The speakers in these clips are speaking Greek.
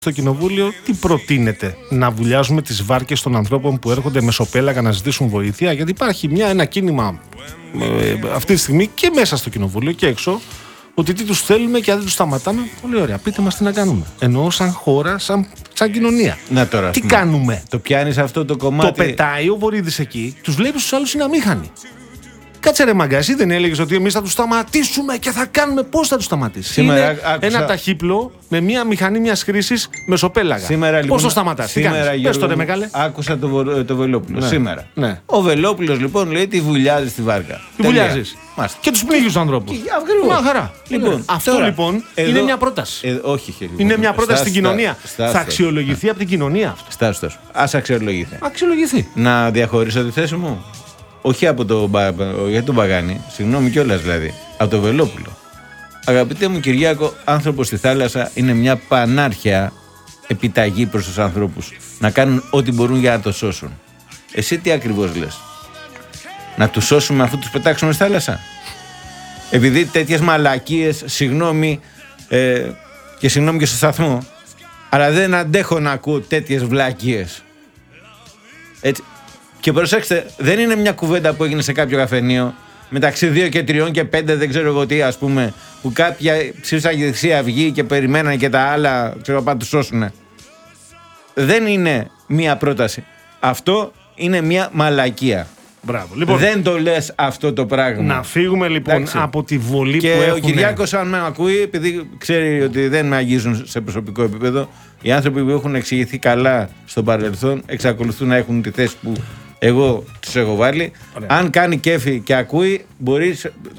στο κοινοβούλιο, τι προτείνετε? Να βουλιάζουμε τις βάρκες των ανθρώπων που έρχονται μεσοπέλαγα να ζητήσουν βοήθεια? Γιατί υπάρχει ένα κίνημα αυτή τη στιγμή και μέσα στο κοινοβούλιο και έξω, ότι τι τους θέλουμε και αν δεν τους σταματάμε. Πολύ ωραία, πείτε μας τι να κάνουμε. Εννοώ σαν χώρα, σαν κοινωνία. Να τώρα, τι κάνουμε? Το πιάνεις αυτό το κομμάτι. Το πετάει ο Βορίδης εκεί, τους βλέπει στους άλλους είναι αμήχανοι. Κάτσε ρε μαγκά, εσύ δεν έλεγες ότι εμείς θα τους σταματήσουμε και θα κάνουμε? Πώς θα τους σταματήσεις? Σήμερα είναι ένα ταχύπλο με μια μηχανή μιας χρήσης μεσοπέλαγα. Σήμερα, πώς το σταματάς? Τι κάνεις? Πες το ρε μεγάλε. Άκουσα το Βελόπουλο σήμερα. Ναι. Ο Βελόπουλος λοιπόν λέει τι βουλιάζει στη βάρκα. Τι βουλιάζεις? Και τους πνίγεις τους ανθρώπους. Μα χαρά. Λοιπόν, αυτό τώρα, λοιπόν είναι μια πρόταση. Όχι, είναι μια πρόταση στην κοινωνία. Θα αξιολογηθεί από την κοινωνία αυτό. Στάσου. Ας αξιολογηθεί. Αξιολογηθεί. Να διαχωρίσω τη θέση μου. Όχι από τον Παγάνη, συγγνώμη κιόλας δηλαδή, από τον Βελόπουλο. Αγαπητέ μου Κυριάκο, άνθρωπος στη θάλασσα είναι μια πανάρχαια επιταγή προς τους ανθρώπους να κάνουν ό,τι μπορούν για να το σώσουν. Εσύ τι ακριβώς λες? Να τους σώσουμε αφού τους πετάξουμε στη θάλασσα? Επειδή τέτοιες μαλακίες, συγγνώμη και συγγνώμη και στο σταθμό, αλλά δεν αντέχω να ακούω τέτοιες βλακίες. Έτσι. Και προσέξτε, δεν είναι μια κουβέντα που έγινε σε κάποιο καφενείο μεταξύ 2 και 3 και 5, δεν ξέρω εγώ τι, ας πούμε, που κάποια ψήφισαν για Χρυσή Αυγή και περιμέναν και τα άλλα, ξέρω, να τους σώσουνε. Δεν είναι μια πρόταση. Αυτό είναι μια μαλακία. Μπράβο. Λοιπόν, δεν το λες αυτό το πράγμα. Να φύγουμε λοιπόν. Εντάξει, από τη βολή και που έχουν. Και ο Κυριάκος, αν με ακούει, επειδή ξέρει ότι δεν με αγγίζουν σε προσωπικό επίπεδο, οι άνθρωποι που έχουν εξηγηθεί καλά στο παρελθόν εξακολουθούν να έχουν τη θέση που εγώ τους έχω βάλει. Ωραία. Αν κάνει κέφι και ακούει, μπορεί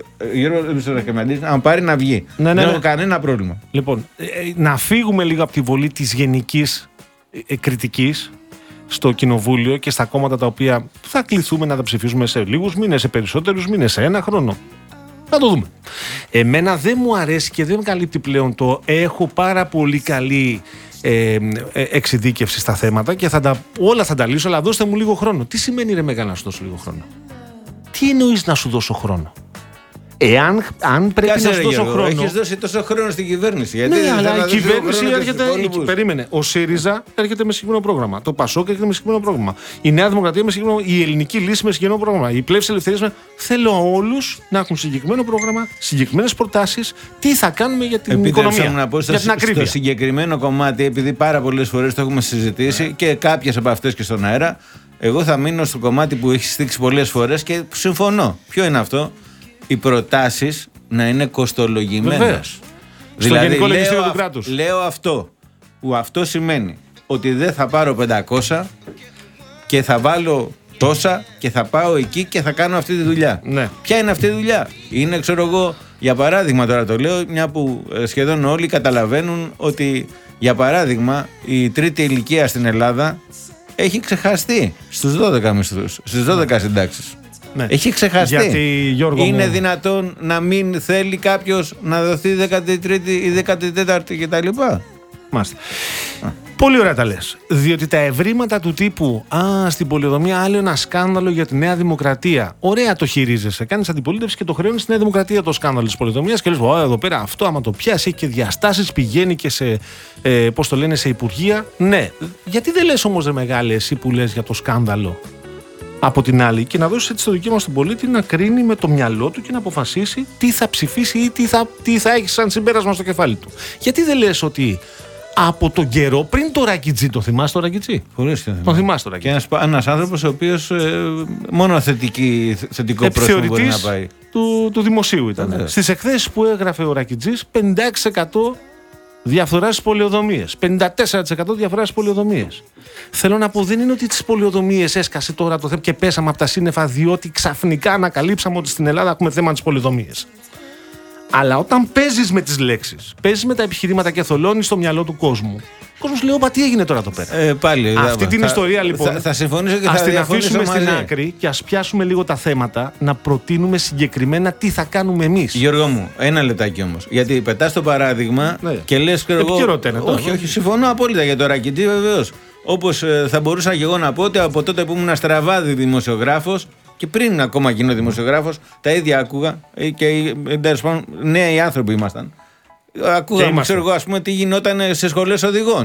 να πάρει να βγει. Δεν έχω κανένα πρόβλημα. Λοιπόν, να φύγουμε λίγο από τη βολή της γενικής κριτικής στο κοινοβούλιο και στα κόμματα τα οποία θα κληθούμε να τα ψηφίσουμε σε λίγους μήνες, σε περισσότερους μήνες, σε ένα χρόνο. Να το δούμε. Εμένα δεν μου αρέσει και δεν με καλύπτει πλέον το έχω πάρα πολύ καλή εξειδίκευση στα θέματα και όλα θα τα λύσω, αλλά δώστε μου λίγο χρόνο. Τι σημαίνει ρε Μέγα να σου δώσω λίγο χρόνο? Τι εννοείς να σου δώσω χρόνο? Αν πρέπει να σου δώσω χρόνο. Έχεις δώσει τόσο χρόνο στην κυβέρνηση. Γιατί ναι, αλλά η κυβέρνηση έρχεται. Περίμενε. Ο ΣΥΡΙΖΑ έρχεται με συγκεκριμένο πρόγραμμα. Το ΠΑΣΟΚ έρχεται με συγκεκριμένο πρόγραμμα. Η Νέα Δημοκρατία με συγκεκριμένο. Η Ελληνική Λύση με συγκεκριμένο πρόγραμμα. Η Πλεύση Ελευθερίας. Θέλω όλους να έχουν συγκεκριμένο πρόγραμμα, συγκεκριμένες προτάσεις. Τι θα κάνουμε για την οικονομία. Να πω στο συγκεκριμένο κομμάτι, επειδή πάρα πολλές φορές το έχουμε συζητήσει και κάποιες από αυτές και στον αέρα, εγώ θα μείνω στο κομμάτι που έχει στήξει πολλές φορές και συμφωνώ. Ποιο είναι αυτό? Οι προτάσεις να είναι κοστολογημένες. Δηλαδή, στο Γενικό Λογιστήριο του Κράτους. Λέω αυτό, που αυτό σημαίνει ότι δεν θα πάρω 500 και θα βάλω τόσα και θα πάω εκεί και θα κάνω αυτή τη δουλειά. Ναι. Ποια είναι αυτή η δουλειά? Είναι, ξέρω εγώ, για παράδειγμα τώρα το λέω, μια που σχεδόν όλοι καταλαβαίνουν ότι, για παράδειγμα, η τρίτη ηλικία στην Ελλάδα έχει ξεχαστεί στους 12 μισθούς, στις 12 συντάξεις. Ναι. Έχει ξεχαστεί. Γιατί, Γιώργο, είναι δυνατόν να μην θέλει κάποιος να δοθεί 13η ή 14η κτλ? Μάλιστα. Πολύ ωραία τα λες. Διότι τα ευρήματα του τύπου στην πολεοδομία άλλο ένα σκάνδαλο για τη Νέα Δημοκρατία. Ωραία το χειρίζεσαι. Κάνεις αντιπολίτευση και το χρεώνεις στη Νέα Δημοκρατία το σκάνδαλο της πολεοδομίας και λες εδώ πέρα αυτό άμα το πιάσει έχει και διαστάσεις, πηγαίνει και σε, πώς το λένε, σε υπουργεία. Ναι. Γιατί δεν λες όμως ρε μεγάλε εσύ που λες για το σκάνδαλο από την άλλη και να δώσεις έτσι στο δικαίωμα στον πολίτη να κρίνει με το μυαλό του και να αποφασίσει τι θα ψηφίσει ή τι θα έχει σαν συμπέρασμα στο κεφάλι του. Γιατί δεν λες ότι από τον καιρό πριν το Ρακιτζή, το θυμάσαι το Ρακιτζή? Τον θυμάσαι το Ρακιτζή? Και ένας άνθρωπος ο οποίος μόνο θετικό πρόσωπο μπορεί να πάει. Του δημοσίου ήταν. Στις εκθέσεις που έγραφε ο Ρακιτζής, 56% διαφθορά στις πολεοδομίες. 54% διαφθορά στις πολεοδομίες. Θέλω να πω, δεν είναι ότι τις πολεοδομίες έσκασε τώρα το θέμα και πέσαμε από τα σύννεφα διότι ξαφνικά ανακαλύψαμε ότι στην Ελλάδα έχουμε θέμα τις πολεοδομίες. Αλλά όταν παίζεις με τις λέξεις, παίζεις με τα επιχειρήματα και θολώνεις στο μυαλό του κόσμου, ο κόσμος λέει: Όπα, τι έγινε τώρα εδώ πέρα? Πάλι, αυτή την ιστορία λοιπόν. Θα συμφωνήσω και ας την αφήσουμε στην άκρη και ας πιάσουμε λίγο τα θέματα, να προτείνουμε συγκεκριμένα τι θα κάνουμε εμείς. Γιώργο μου, ένα λεπτάκι όμως. Γιατί πετάς το παράδειγμα και λες: Όχι, συμφωνώ απόλυτα για το Ρακιτζή, βεβαίως. Όπως θα μπορούσα και εγώ να πω ότι από τότε που ήμουν στραβάδι δημοσιογράφος και πριν ακόμα γίνω δημοσιογράφος, τα ίδια άκουγα και νέοι άνθρωποι ήμασταν. Ακούγαμε, ξέρω εγώ, ας πούμε, τι γινόταν σε σχολές οδηγών.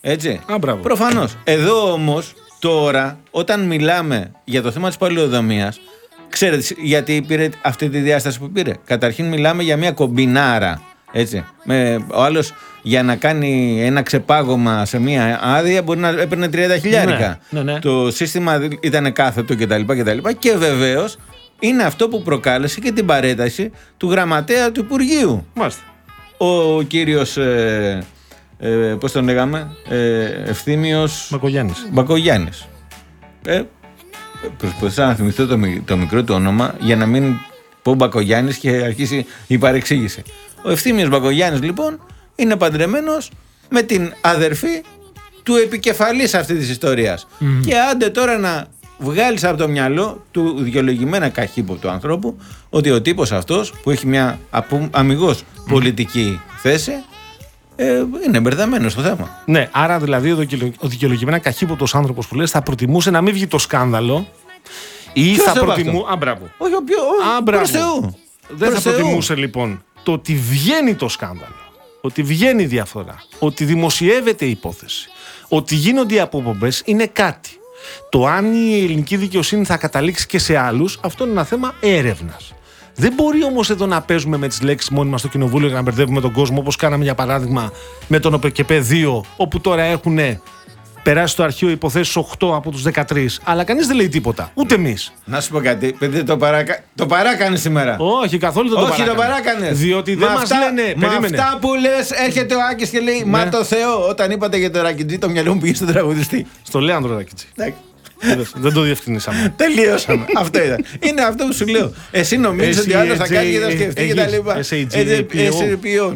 Έτσι. μπράβο. Προφανώς. Εδώ όμως, τώρα, όταν μιλάμε για το θέμα της πολεοδομίας, ξέρετε γιατί πήρε αυτή τη διάσταση που πήρε? Καταρχήν μιλάμε για μια κομπινάρα. Έτσι. Ο άλλος για να κάνει ένα ξεπάγωμα σε μια άδεια μπορεί να έπαιρνε 30.000. Ναι. Το σύστημα ήταν κάθετο κτλ. Και βεβαίως είναι αυτό που προκάλεσε και την παρέταση του γραμματέα του Υπουργείου. Μάλιστα. Ο κύριος, πώς τον λέγαμε, Ευθύμιος Μπακογιάννης. Προσπαθούσα να θυμηθώ το μικρό του όνομα για να μην πω Μπακογιάννης και αρχίσει η παρεξήγηση. Ο Ευθύμιος Μπακογιάννης λοιπόν είναι παντρεμένος με την αδερφή του επικεφαλής αυτής της ιστορίας. Και άντε τώρα να βγάλεις από το μυαλό του δικαιολογημένα καχύποπτου ανθρώπου ότι ο τύπος αυτός που έχει μια αμιγώς πολιτική θέση είναι μπερδεμένος στο θέμα. Ναι, άρα δηλαδή ο δικαιολογημένα καχύποπτος άνθρωπος που λες θα προτιμούσε να μην βγει το σκάνδαλο ή ποιος θα προτιμούσε. Μπράβο. Όχι, προς Θεού. Δεν θα προτιμούσε λοιπόν το ότι βγαίνει το σκάνδαλο, ότι βγαίνει η διαφθορά, ότι δημοσιεύεται η υπόθεση, ότι γίνονται οι αποπομπές είναι κάτι. Το αν η ελληνική δικαιοσύνη θα καταλήξει και σε άλλους, αυτό είναι ένα θέμα έρευνας. Δεν μπορεί όμως εδώ να παίζουμε με τις λέξεις μόνοι μας στο κοινοβούλιο και να μπερδεύουμε τον κόσμο, όπως κάναμε για παράδειγμα με τον ΟΠΕΚΕΠΕ 2, όπου τώρα έχουν περάσει στο αρχείο υποθέσεις 8 από τους 13, αλλά κανείς δεν λέει τίποτα, ούτε εμείς. Να σου πω κάτι, παιδί, το παράκανες σήμερα. Όχι, καθόλου δεν το παράκανες. Όχι, το παράκανες. Διότι δεν μας λένε. Με αυτά που λες, έρχεται ο Άκης και λέει Μα το Θεό, όταν είπατε για το Ρακιτζή, το μυαλό μου πήγε στον τραγουδιστή. Στο Λέανδρο Ρακιτζή. Δεν το διευκρινίσαμε. Τελείωσαμε. Αυτό ήταν. Είναι αυτό που σου λέω. Εσύ νομίζεις ότι ο άλλος θα κάνει και θα σκεφτεί και τα λοιπά. SAPO.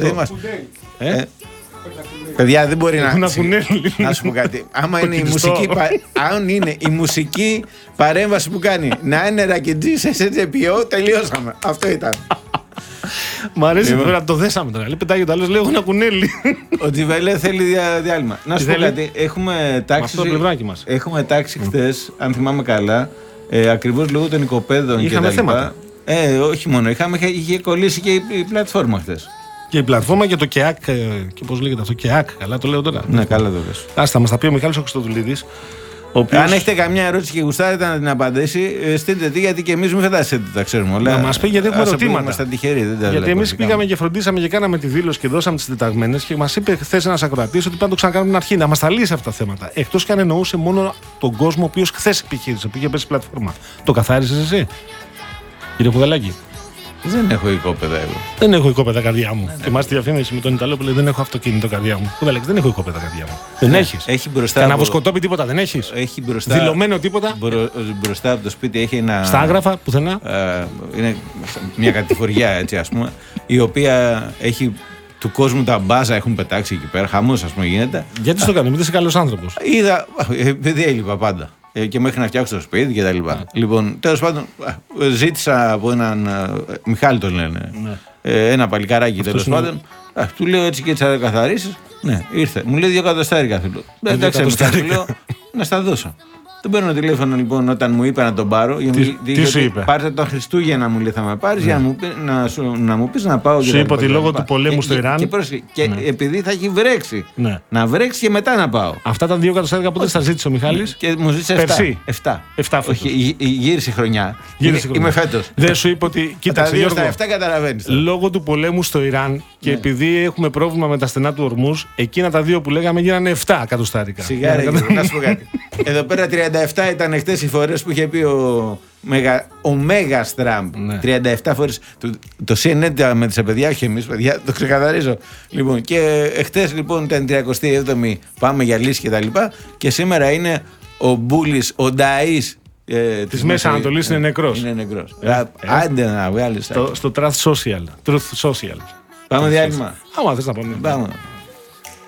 Παιδιά, δεν μπορεί να σου πω κάτι. Άμα είναι η μουσική παρέμβαση που κάνει να είναι Ρακιτζή σε SAPO, τελειώσαμε. Αυτό ήταν. Μ' αρέσει που το δέσαμε τώρα. Λέει πετάγει το άλλο, λέει: Έχω ένα κουνέλι. Ο Τζιβέλε θέλει διάλειμμα. Να σου πω κάτι. Έχουμε τάξει χθες, αν θυμάμαι καλά, ακριβώς λόγω των οικοπαίδων και τα λοιπά. Όχι μόνο. Είχε κολλήσει και η πλατφόρμα χθες. Και η πλατφόρμα και το ΚΕΑΚ. Και πώς λέγεται αυτό, ΚΕΑΚ. Καλά το λέω τώρα. Ναι, καλά το λες. Άστα, μας τα πει ο Μιχάλης ο Χριστοδουλίδης. Αν έχετε καμιά ερώτηση και γουστάρετε να την απαντήσει, στείλτε τη, γιατί και εμείς μην φαντάζεστε ότι τα ξέρουμε όλα. Να μας πει, γιατί έχουμε ερωτήματα. Είμαστε τυχεροί, γιατί εμείς πήγαμε και φροντίσαμε και κάναμε τη δήλωση και δώσαμε τις συντεταγμένες και μας είπε χθες ένας ακροατής ότι πρέπει να το ξανακάνουμε την αρχή, να μας τα λύσει αυτά τα θέματα. Εκτός και αν εννοούσε μόνο τον κόσμο ο οποίος χθες επιχείρησε, που είχε πέσει πλατφόρμα. Το καθάρισες εσύ, κύριε Πουδαλάκη? Δεν έχω οικόπεδα εγώ. Δεν έχω οικόπεδα, καρδιά μου. Θυμάστε τη διαφήμιση με τον Ιταλό που λέει: Δεν έχω αυτοκίνητο, καρδιά μου. Πουδαλάκη, δεν έχω οικόπεδα, καρδιά μου. Δεν έχεις. Έχει μπροστά. Κανένα βοσκοτόπι, τίποτα δεν έχεις. Έχει μπροστά. Δηλωμένο τίποτα. Μπροστά από το σπίτι έχει ένα. Στα άγραφα, πουθενά. Είναι μια κατηφοριά, έτσι ας πούμε, η οποία έχει. Του κόσμου τα μπάζα έχουν πετάξει εκεί πέρα. Χαμός, ας πούμε, γίνεται. Γιατί στο κάνω, επειδή είσαι καλός άνθρωπος. Είδα. Επειδή έλειπα πάντα. Και μέχρι να φτιάξω το σπίτι και τα λοιπά. Λοιπόν, τέλος πάντων, ζήτησα από έναν. Μιχάλη τον λένε. Ένα παλικάράκι τέλος πάντων. Του λέω έτσι και έτσι θα καθαρίσεις. Ναι, ήρθε. Μου λέει 2 εκατοστάρικα θέλω. Εντάξει, Μιχάλη, λέω να στα δώσω. Δεν παίρνω τηλέφωνο λοιπόν όταν μου είπε να τον πάρω. Τι σου είπε? Πάρτε το Χριστούγεννα, μου λέει, θα με πάρεις για να μου πεις να πάω. Σου είπε ότι λόγω του πολέμου στο Ιράν. Και επειδή θα έχει βρέξει. Να βρέξει και μετά να πάω. Αυτά τα 2 εκατοστάρικα πότε θα ζήτησε ο Μιχάλης? Και μου ζήτησε 7. Όχι, γύρισε χρονιά. Είμαι φέτος. Δεν σου είπε ότι. Κοίταξε, Γιώργο, τα 7 καταλαβαίνεις. Λόγω του πολέμου στο Ιράν και επειδή έχουμε πρόβλημα με τα στενά του Ορμούς, εκείνα τα 2 που λέγαμε γίνανε 7 εκατοστάρικα. Σιγάρι, να σου πω κάτι. Εδώ πέρα 37 ήταν χτες οι φορές που είχε πει ο Μέγας Τραμπ. 37 φορές. Το CNN με τις παιδιά, όχι εμείς, παιδιά, το ξεκαθαρίζω. Λοιπόν, και χτες λοιπόν ήταν 37η, πάμε για λύση και τα λοιπά. Και σήμερα είναι ο Μπούλης, ο Νταΐς της Μέσης Ανατολής είναι νεκρός. Είναι νεκρός. Άντε να βγάλεις. Στο Truth Social. Πάμε διάλειμμα. Άμα θες να πάμε. Πάμε.